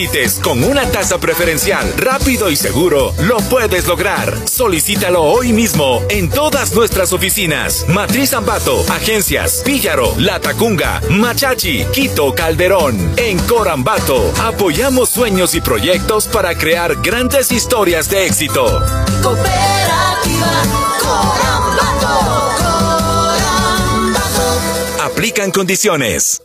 Con una tasa preferencial, rápido y seguro, lo puedes lograr. Solicítalo hoy mismo en todas nuestras oficinas. Matriz Ambato, Agencias, Píllaro, Latacunga, Machachi, Quito, Calderón. En Corambato, apoyamos sueños y proyectos para crear grandes historias de éxito. Cooperativa Corambato. Aplican condiciones.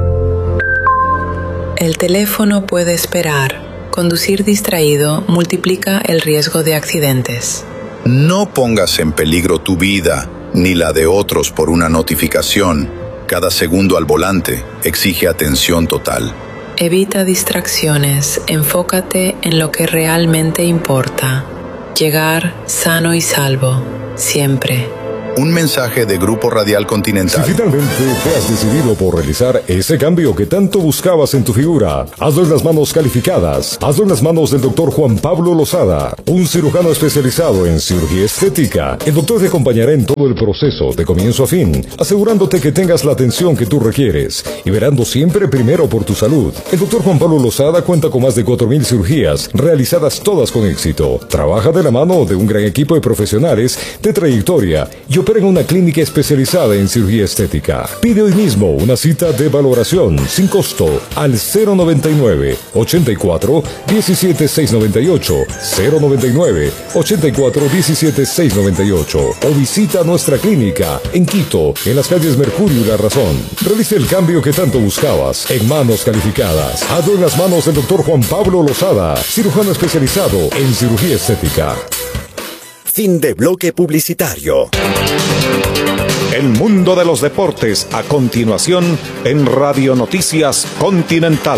El teléfono puede esperar. Conducir distraído multiplica el riesgo de accidentes. No pongas en peligro tu vida ni la de otros por una notificación. Cada segundo al volante exige atención total. Evita distracciones. Enfócate en lo que realmente importa. Llegar sano y salvo. Siempre. Un mensaje de Grupo Radial Continental. Si finalmente te has decidido por realizar ese cambio que tanto buscabas en tu figura, hazlo en las manos calificadas. Hazlo en las manos del Dr. Juan Pablo Lozada, un cirujano especializado en cirugía estética. El doctor te acompañará en todo el proceso, de comienzo a fin, asegurándote que tengas la atención que tú requieres y verando siempre primero por tu salud. El Dr. Juan Pablo Lozada cuenta con más de 4,000 cirugías, realizadas todas con éxito. Trabaja de la mano de un gran equipo de profesionales de trayectoria y opera en una clínica especializada en cirugía estética. Pide hoy mismo una cita de valoración sin costo al 099 84 17 698, 099 84 17 698 o visita nuestra clínica en Quito, en las calles Mercurio y La Razón. Realice el cambio que tanto buscabas en manos calificadas. Hazlo en las manos del Dr. Juan Pablo Lozada, cirujano especializado en cirugía estética. Fin de bloque publicitario. El mundo de los deportes a continuación en Radio Noticias Continental.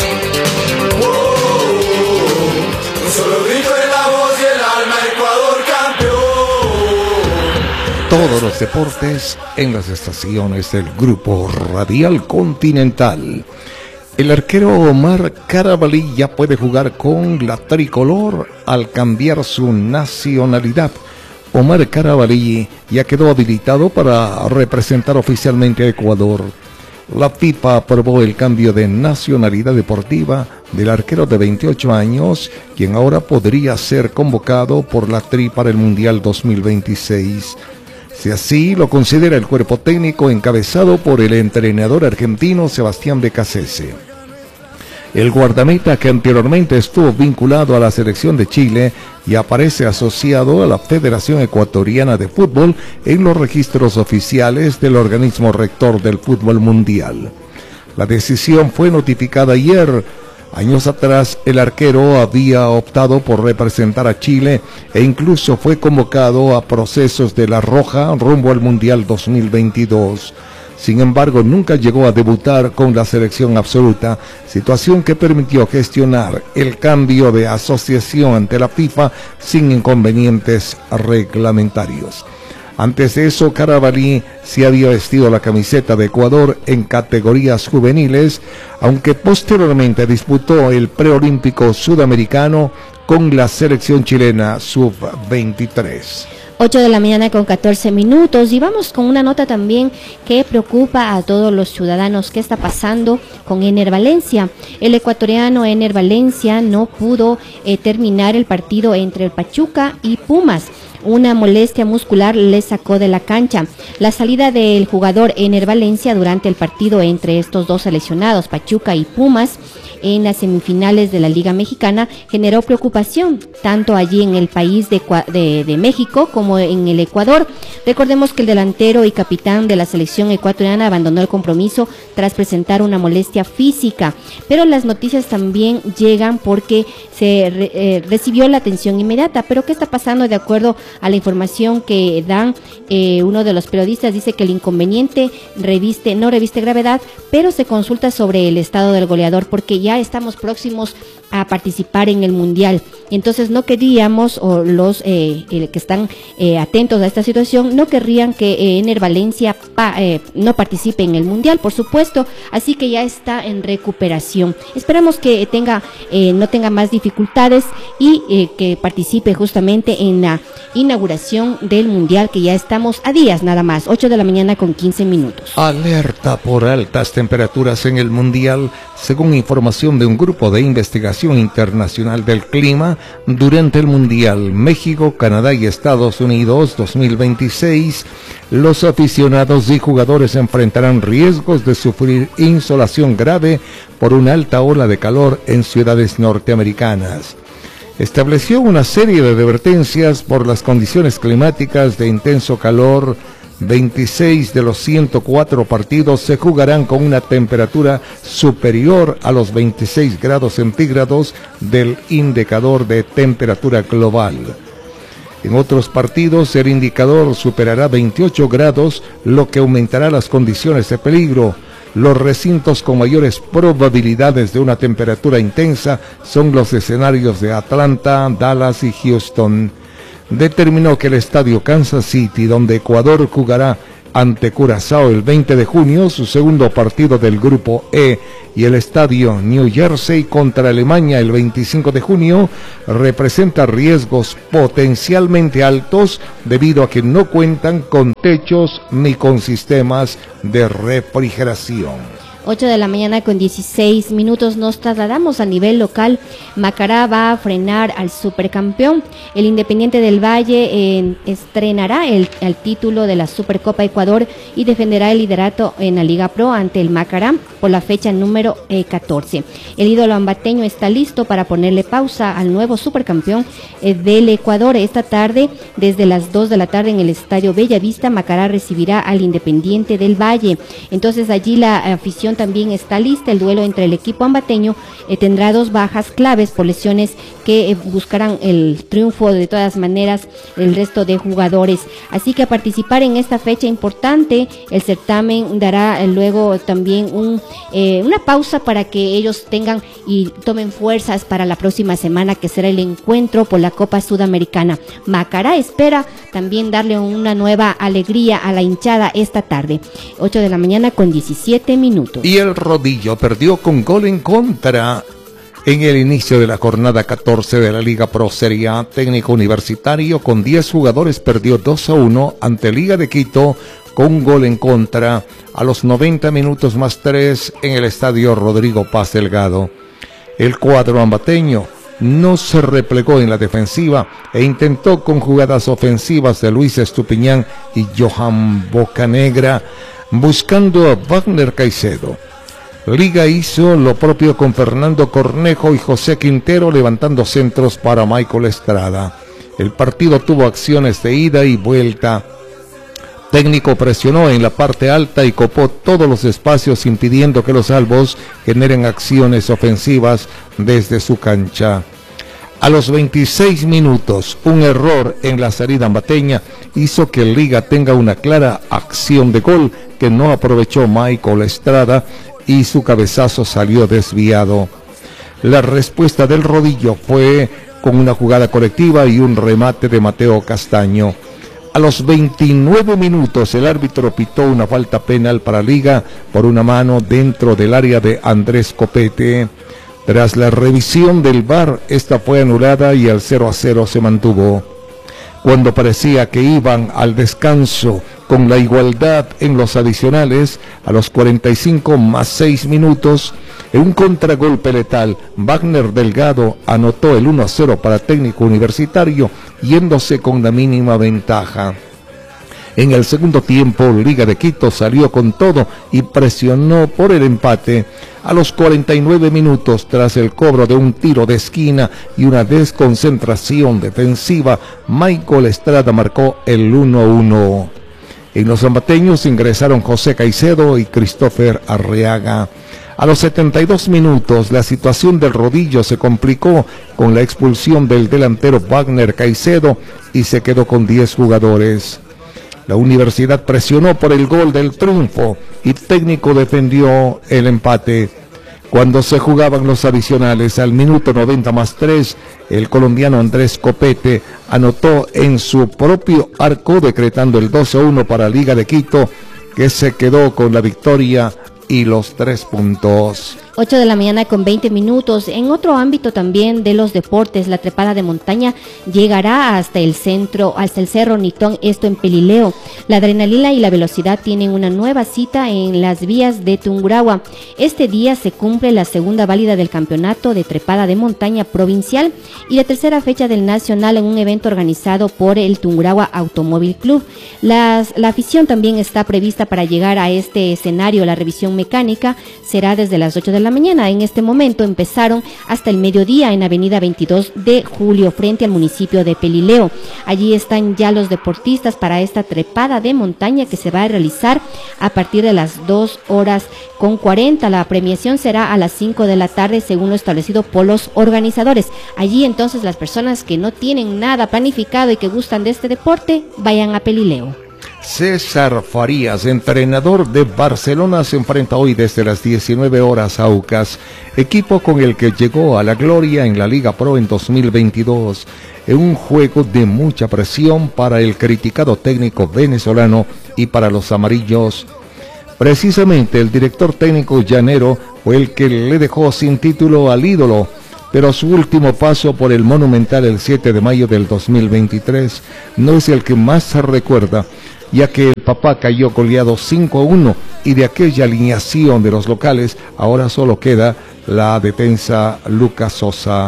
Un solo grito en la voz y el alma, Ecuador campeón. Todos los deportes en las estaciones del Grupo Radial Continental. El arquero Omar Carabalí ya puede jugar con la tricolor al cambiar su nacionalidad. Omar Carabalí ya quedó habilitado para representar oficialmente a Ecuador. La FIFA aprobó el cambio de nacionalidad deportiva del arquero de 28 años, quien ahora podría ser convocado por la Tri para el Mundial 2026. Si así lo considera el cuerpo técnico encabezado por el entrenador argentino Sebastián Becasese. El guardameta, que anteriormente estuvo vinculado a la selección de Chile y aparece asociado a la Federación Ecuatoriana de Fútbol en los registros oficiales del organismo rector del fútbol mundial. La decisión fue notificada ayer. Años atrás, el arquero había optado por representar a Chile e incluso fue convocado a procesos de La Roja rumbo al Mundial 2022. Sin embargo, nunca llegó a debutar con la selección absoluta, situación que permitió gestionar el cambio de asociación ante la FIFA sin inconvenientes reglamentarios. Antes de eso, Carabalí sí había vestido la camiseta de Ecuador en categorías juveniles, aunque posteriormente disputó el preolímpico sudamericano con la selección chilena sub-23. 8 de la mañana con 14 minutos y vamos con una nota también que preocupa a todos los ciudadanos. ¿Qué está pasando con Ener Valencia? El ecuatoriano Ener Valencia no pudo terminar el partido entre el Pachuca y Pumas. Una molestia muscular le sacó de la cancha. La salida del jugador Ener Valencia durante el partido entre estos dos seleccionados, Pachuca y Pumas, en las semifinales de la Liga Mexicana, generó preocupación, tanto allí en el país de México como en el Ecuador. Recordemos que el delantero y capitán de la selección ecuatoriana abandonó el compromiso tras presentar una molestia física, pero las noticias también llegan porque se recibió la atención inmediata. Pero ¿qué está pasando? De acuerdo a la información que dan, uno de los periodistas dice que el inconveniente no reviste gravedad, pero se consulta sobre el estado del goleador porque ya estamos próximos a participar en el Mundial. Entonces no queríamos, o los que están atentos a esta situación, no querrían que Ener Valencia no participe en el Mundial, por supuesto, así que ya está en recuperación. Esperamos que no tenga más dificultades y que participe justamente en la inauguración del Mundial, que ya estamos a días nada más, 8 de la mañana con 15 minutos. Alerta por altas temperaturas en el Mundial, según información de un grupo de investigación internacional del clima, durante el Mundial México, Canadá y Estados Unidos 2026, los aficionados y jugadores enfrentarán riesgos de sufrir insolación grave por una alta ola de calor en ciudades norteamericanas. Estableció una serie de advertencias por las condiciones climáticas de intenso calor. 26 de los 104 partidos se jugarán con una temperatura superior a los 26 grados centígrados del indicador de temperatura global. En otros partidos el indicador superará 28 grados, lo que aumentará las condiciones de peligro. Los recintos con mayores probabilidades de una temperatura intensa son los escenarios de Atlanta, Dallas y Houston. Determinó que el estadio Kansas City, donde Ecuador jugará ante Curazao el 20 de junio, su segundo partido del Grupo E, y el estadio New Jersey contra Alemania el 25 de junio, representa riesgos potencialmente altos debido a que no cuentan con techos ni con sistemas de refrigeración. 8 de la mañana con 16 minutos, nos trasladamos a nivel local. Macará va a frenar al supercampeón. El Independiente del Valle estrenará el título de la Supercopa Ecuador y defenderá el liderato en la Liga Pro ante el Macará por la fecha número 14. El ídolo ambateño está listo para ponerle pausa al nuevo supercampeón del Ecuador. Esta tarde, desde las 2 de la tarde en el Estadio Bellavista, Macará recibirá al Independiente del Valle. Entonces allí la afición también está lista. El duelo entre el equipo ambateño tendrá 2 bajas claves por lesiones que buscarán el triunfo de todas maneras el resto de jugadores. Así que a participar en esta fecha importante, el certamen dará luego también una pausa para que ellos tengan y tomen fuerzas para la próxima semana, que será el encuentro por la Copa Sudamericana. Macará espera también darle una nueva alegría a la hinchada esta tarde. 8 de la mañana con 17 minutos. Y el Rodillo perdió con gol en contra en el inicio de la jornada 14 de la Liga Pro Serie A. Técnico Universitario con 10 jugadores perdió 2-1 ante Liga de Quito con un gol en contra a los 90 minutos más 3 en el estadio Rodrigo Paz Delgado. El cuadro ambateño no se replegó en la defensiva e intentó con jugadas ofensivas de Luis Estupiñán y Johan Bocanegra, buscando a Wagner Caicedo. Liga hizo lo propio con Fernando Cornejo y José Quintero, levantando centros para Michael Estrada. El partido tuvo acciones de ida y vuelta. Técnico presionó en la parte alta y copó todos los espacios, impidiendo que los albos generen acciones ofensivas desde su cancha. A los 26 minutos, un error en la salida ambateña hizo que Liga tenga una clara acción de gol que no aprovechó Michael Estrada y su cabezazo salió desviado. La respuesta del Rodillo fue con una jugada colectiva y un remate de Mateo Castaño. A los 29 minutos el árbitro pitó una falta penal para Liga por una mano dentro del área de Andrés Copete. Tras la revisión del VAR, esta fue anulada y el 0-0 se mantuvo. Cuando parecía que iban al descanso con la igualdad en los adicionales, a los 45 más 6 minutos, en un contragolpe letal, Wagner Delgado anotó el 1-0 para Técnico Universitario, yéndose con la mínima ventaja. En el segundo tiempo, Liga de Quito salió con todo y presionó por el empate. A los 49 minutos, tras el cobro de un tiro de esquina y una desconcentración defensiva, Michael Estrada marcó el 1-1. En los ambateños ingresaron José Caicedo y Christopher Arriaga. A los 72 minutos, la situación del Rodillo se complicó con la expulsión del delantero Wagner Caicedo y se quedó con 10 jugadores. La Universidad presionó por el gol del triunfo y Técnico defendió el empate. Cuando se jugaban los adicionales, al minuto 90+3, el colombiano Andrés Copete anotó en su propio arco, decretando el 2-1 para Liga de Quito, que se quedó con la victoria y los 3 puntos. 8 de la mañana con 20 minutos. En otro ámbito también de los deportes, la trepada de montaña llegará hasta el Cerro Nitón, esto en Pelileo. La adrenalina y la velocidad tienen una nueva cita en las vías de Tungurahua. Este día se cumple la segunda válida del campeonato de trepada de montaña provincial y la tercera fecha del nacional en un evento organizado por el Tungurahua Automóvil Club. La afición también está prevista para llegar a este escenario. La revisión mecánica será desde las 8 de la mañana. En este momento empezaron hasta el mediodía en Avenida 22 de Julio, frente al municipio de Pelileo. Allí están ya los deportistas para esta trepada de montaña que se va a realizar a partir de las 2:40. La premiación será a las 5 de la tarde, según lo establecido por los organizadores. Allí entonces las personas que no tienen nada planificado y que gustan de este deporte, vayan a Pelileo. César Farías, entrenador de Barcelona, se enfrenta hoy desde las 19 horas a Aucas, equipo con el que llegó a la gloria en la Liga Pro en 2022, en un juego de mucha presión para el criticado técnico venezolano y para los amarillos. Precisamente el director técnico llanero fue el que le dejó sin título al ídolo, pero su último paso por el Monumental el 7 de mayo del 2023 no es el que más se recuerda, ya que el papá cayó goleado 5-1 y de aquella alineación de los locales ahora solo queda la defensa Lucas Sosa,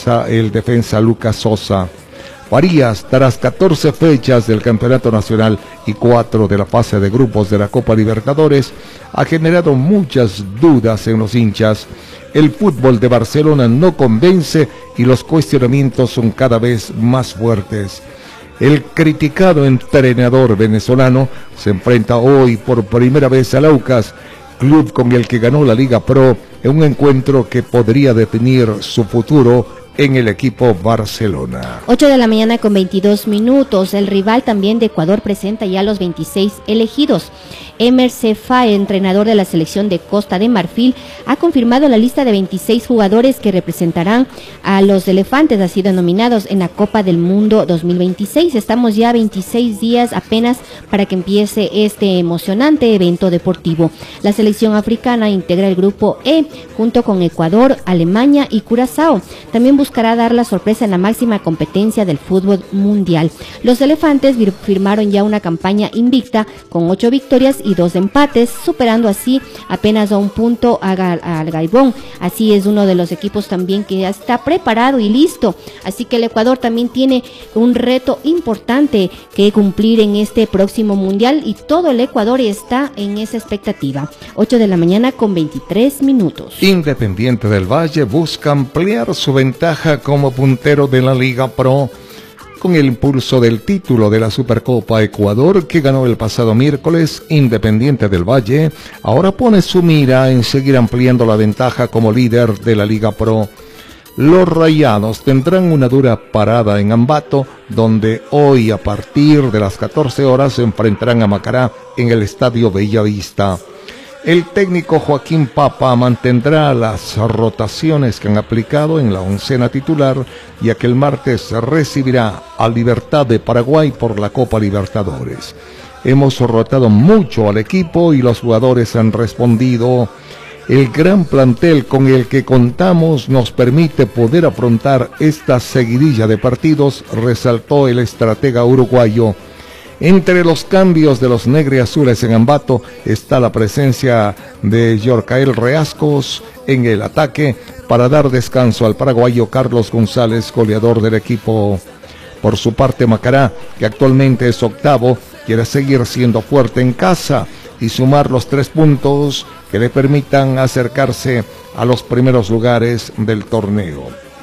el defensa Lucas Sosa. Farías, tras 14 fechas del Campeonato Nacional y 4 de la fase de grupos de la Copa Libertadores, ha generado muchas dudas en los hinchas. El fútbol de Barcelona no convence y los cuestionamientos son cada vez más fuertes. El criticado entrenador venezolano se enfrenta hoy por primera vez al Aucas, club con el que ganó la Liga Pro, en un encuentro que podría definir su futuro en el equipo Barcelona. 8 de la mañana con 22 minutos. El rival también de Ecuador presenta ya los 26 elegidos. Emer Cefa, entrenador de la selección de Costa de Marfil, ha confirmado la lista de 26 jugadores que representarán a los elefantes, así denominados, en la Copa del Mundo 2026. Estamos ya 26 días apenas para que empiece este emocionante evento deportivo. La selección africana integra el grupo E, junto con Ecuador, Alemania y Curazao. También buscará dar la sorpresa en la máxima competencia del fútbol mundial. Los elefantes firmaron ya una campaña invicta con 8 victorias y 2 empates, superando así apenas a un punto al Gaibón. Así es uno de los equipos también que ya está preparado y listo. Así que el Ecuador también tiene un reto importante que cumplir en este próximo mundial y todo el Ecuador está en esa expectativa. 8 de la mañana con 23 minutos. Independiente del Valle busca ampliar su ventaja como puntero de la Liga Pro. Con el impulso del título de la Supercopa Ecuador que ganó el pasado miércoles, Independiente del Valle ahora pone su mira en seguir ampliando la ventaja como líder de la Liga Pro. Los rayados tendrán una dura parada en Ambato, donde hoy a partir de las 14 horas se enfrentarán a Macará en el Estadio Bellavista. El técnico Joaquín Papa mantendrá las rotaciones que han aplicado en la oncena titular, ya que el martes recibirá a Libertad de Paraguay por la Copa Libertadores. Hemos rotado mucho al equipo y los jugadores han respondido. El gran plantel con el que contamos nos permite poder afrontar esta seguidilla de partidos, resaltó el estratega uruguayo. Entre los cambios de los negriazules en Ambato está la presencia de Yorcael Reascos en el ataque para dar descanso al paraguayo Carlos González, goleador del equipo. Por su parte, Macará, que actualmente es octavo, quiere seguir siendo fuerte en casa y sumar los 3 puntos que le permitan acercarse a los primeros lugares del torneo.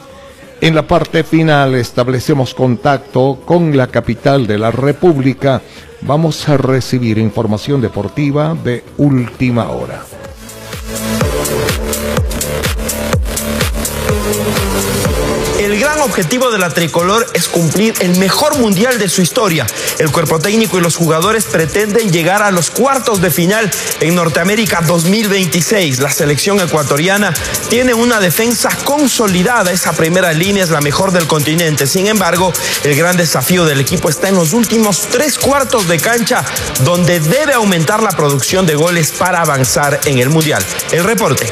En la parte final establecemos contacto con la capital de la República. Vamos a recibir información deportiva de última hora. El gran objetivo de la tricolor es cumplir el mejor mundial de su historia. El cuerpo técnico y los jugadores pretenden llegar a los cuartos de final en Norteamérica 2026. La selección ecuatoriana tiene una defensa consolidada. Esa primera línea es la mejor del continente. Sin embargo, el gran desafío del equipo está en los últimos 3 cuartos de cancha, donde debe aumentar la producción de goles para avanzar en el mundial. El reporte.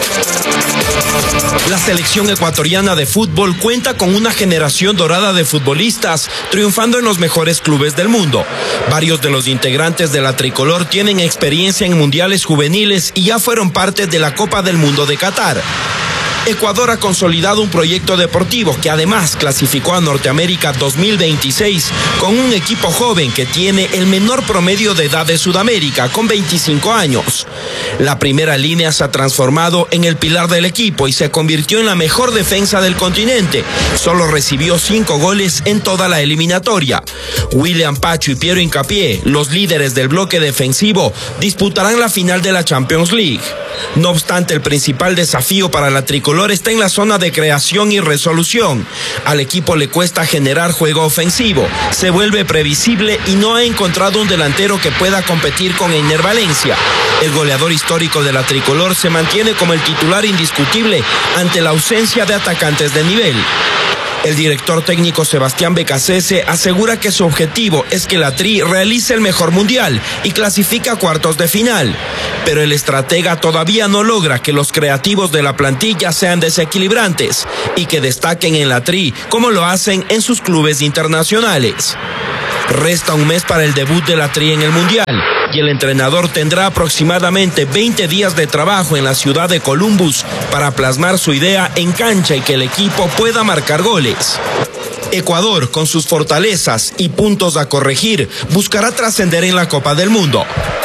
La selección ecuatoriana de fútbol cuenta con una generación dorada de futbolistas, triunfando en los mejores clubes del mundo. Varios de los integrantes de la tricolor tienen experiencia en mundiales juveniles y ya fueron parte de la Copa del Mundo de Qatar. Ecuador ha consolidado un proyecto deportivo que además clasificó a Norteamérica 2026 con un equipo joven que tiene el menor promedio de edad de Sudamérica, con 25 años. La primera línea se ha transformado en el pilar del equipo y se convirtió en la mejor defensa del continente. Solo recibió 5 goles en toda la eliminatoria. William Pacho y Piero Hincapié, los líderes del bloque defensivo, disputarán la final de la Champions League. No obstante, el principal desafío para la tricolor está en la zona de creación y resolución. Al equipo le cuesta generar juego ofensivo, se vuelve previsible y no ha encontrado un delantero que pueda competir con Ener Valencia. El goleador histórico de la tricolor se mantiene como el titular indiscutible ante la ausencia de atacantes de nivel. El director técnico Sebastián Becasese asegura que su objetivo es que la Tri realice el mejor mundial y clasifique a cuartos de final. Pero el estratega todavía no logra que los creativos de la plantilla sean desequilibrantes y que destaquen en la Tri como lo hacen en sus clubes internacionales. Resta un mes para el debut de la Tri en el mundial y el entrenador tendrá aproximadamente 20 días de trabajo en la ciudad de Columbus para plasmar su idea en cancha y que el equipo pueda marcar goles. Ecuador, con sus fortalezas y puntos a corregir, buscará trascender en la Copa del Mundo.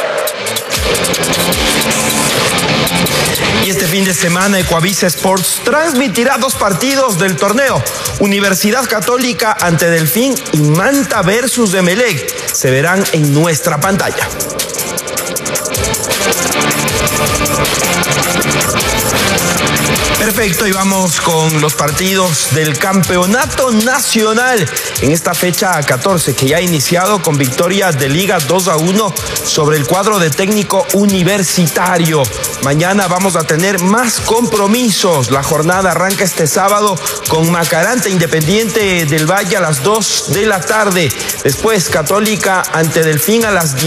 Y este fin de semana Ecuavisa Sports transmitirá 2 partidos del torneo. Universidad Católica ante Delfín y Manta versus Emelec. Se verán en nuestra pantalla. Perfecto, y vamos con los partidos del campeonato nacional en esta fecha 14 que ya ha iniciado con victoria de Liga 2-1 sobre el cuadro de Técnico Universitario. Mañana vamos a tener más compromisos. La jornada arranca este sábado con Macaranta Independiente del Valle a las 2 de la tarde. Después Católica ante Delfín a las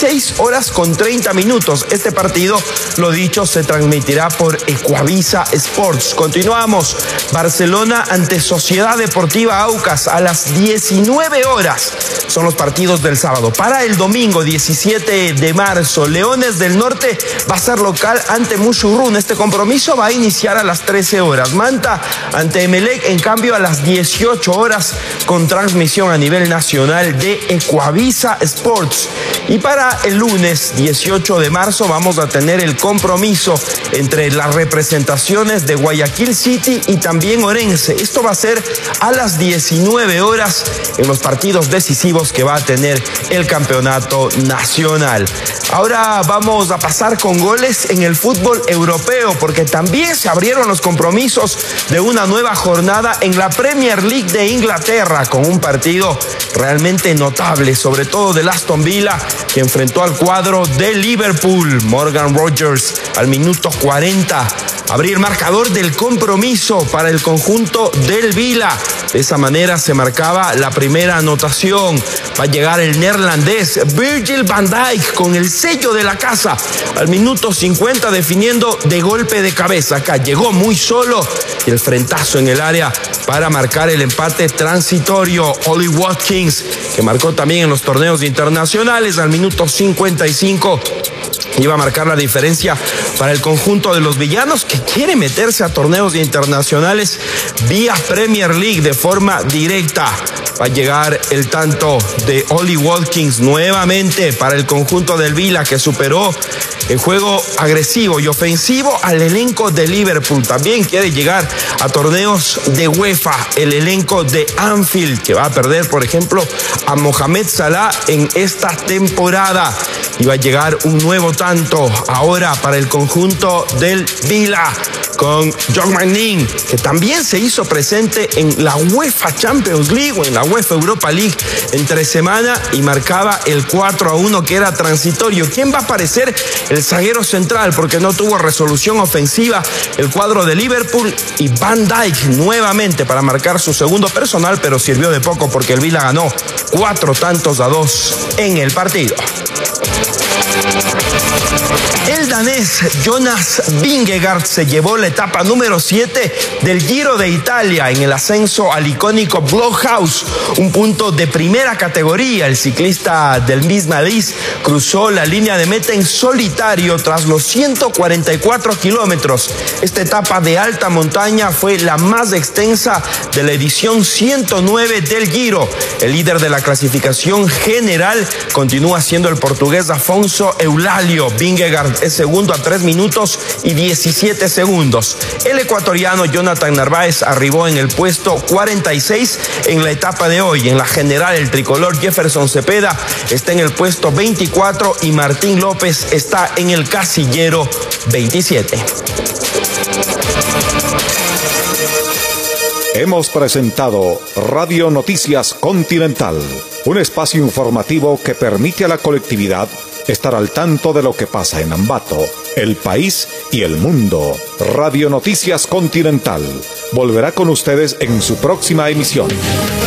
16:30. Este partido, lo dicho, se transmitirá por Ecuavisa Sports. Continuamos. Barcelona ante Sociedad Deportiva Aucas a las 19 horas. Son los partidos del sábado. Para el domingo 17 de marzo, Leones del Norte va a ser local ante Mushurrun. Este compromiso va a iniciar a las 13 horas. Manta ante Emelec, en cambio, a las 18 horas con transmisión a nivel nacional de Ecuavisa Sports. Y para el lunes 18 de marzo vamos a tener el compromiso entre las representaciones de Guayaquil City y también Orense. Esto va a ser a las 19 horas en los partidos decisivos que va a tener el campeonato nacional. Ahora vamos a pasar con goles en el fútbol europeo, porque también se abrieron los compromisos de una nueva jornada en la Premier League de Inglaterra, con un partido realmente notable, sobre todo del Aston Villa, que enfrentó al cuadro de Liverpool. Morgan Rogers al minuto 40 abrir marcador del compromiso para el conjunto del Villa. De esa manera se marcaba la primera anotación. Va a llegar el neerlandés Virgil van Dijk con el sello de la casa al minuto 50, definiendo de golpe de cabeza. Acá llegó muy solo y el frentazo en el área para marcar el empate transitorio. Ollie Watkins, que marcó también en los torneos internacionales, al minuto 55 iba a marcar la diferencia para el conjunto de los villanos, que quiere meterse a torneos internacionales vía Premier League de forma directa. Va a llegar el tanto de Oli Watkins nuevamente para el conjunto del Vila, que superó el juego agresivo y ofensivo al elenco de Liverpool. También quiere llegar a torneos de UEFA el elenco de Anfield, que va a perder, por ejemplo, a Mohamed Salah en esta temporada. Y va a llegar un nuevo tanto ahora para el conjunto del Vila con John McNeil, que también se hizo presente en la UEFA Champions League o en la UEFA Europa League entre semana y marcaba el 4-1, que era transitorio. ¿Quién va a aparecer? El zaguero central, porque no tuvo resolución ofensiva el cuadro de Liverpool, y Van Dijk nuevamente para marcar su segundo personal, pero sirvió de poco porque el Vila ganó 4-2 en el partido. El danés Jonas Vingegaard se llevó la etapa número 7 del Giro de Italia en el ascenso al icónico Blockhouse, un punto de primera categoría. El ciclista del Misnadís cruzó la línea de meta en solitario tras los 144 kilómetros. Esta etapa de alta montaña fue la más extensa de la edición 109 del Giro. El líder de la clasificación general continúa siendo el portugués Afonso Eulalio. Vingegaard es segundo a 3 minutos y 17 segundos. El ecuatoriano Jonathan Narváez arribó en el puesto 46 en la etapa de hoy. En la general, el tricolor Jefferson Cepeda está en el puesto 24 y Martín López está en el casillero 27. Hemos presentado Radio Noticias Continental, un espacio informativo que permite a la colectividad estar al tanto de lo que pasa en Ambato, el país y el mundo. Radio Noticias Continental volverá con ustedes en su próxima emisión.